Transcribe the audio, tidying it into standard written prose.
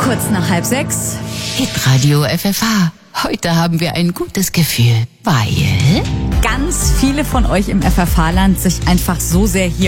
Kurz nach 5:30. Hitradio FFH. Heute haben wir ein gutes Gefühl, weil ganz viele von euch im FFH-Land sich einfach so sehr hier